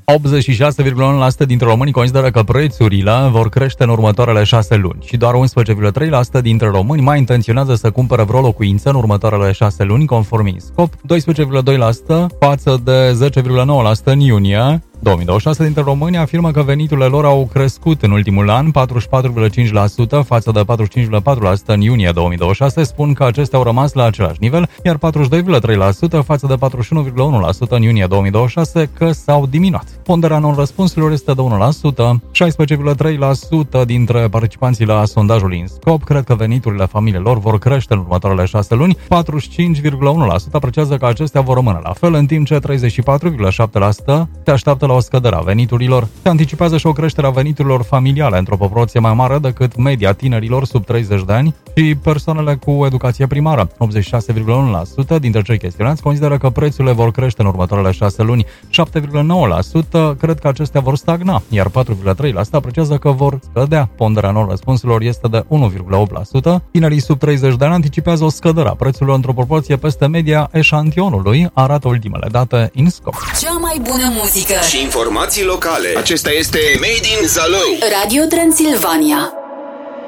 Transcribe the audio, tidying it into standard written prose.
86,1% dintre români consideră că prețurile vor crește în următoarele 6 luni și doar 11,3% dintre români mai intenționează să cumpere vreo locuință în următoarele 6 luni, conform INSCOP, 12,2% față de 10,9% în iunie 2026 dintre români afirmă că veniturile lor au crescut în ultimul an, 44,5% față de 45,4% în iunie 2026, spun că acestea au rămas la același nivel, iar 42,3% față de 41,1% în iunie 2026 că s-au diminuat. Ponderea non-răspunsurilor este de 1%, 16,3% dintre participanții la sondajul INSCOP cred că veniturile familiilor vor crește în următoarele 6 luni, 45,1% apreciază că acestea vor rămâne la fel, în timp ce 34,7% se așteaptă la o scădere a veniturilor. Se anticipează și o creștere a veniturilor familiale într-o proporție mai mare decât media tinerilor sub 30 de ani și persoanele cu educație primară. 86,1% dintre cei chestionați consideră că prețurile vor crește în următoarele 6 luni, 7,9% cred că acestea vor stagna, iar 4,3% apreciază că vor scădea. Ponderea non-răspunsurilor este de 1,8%. Tinerii sub 30 de ani anticipează o scădere a prețurilor într-o proporție peste media eșantionului, arată ultimele date INSCOP. Cea mai bună muzică și informații locale. Acesta este Made in Zalău. Radio Transilvania.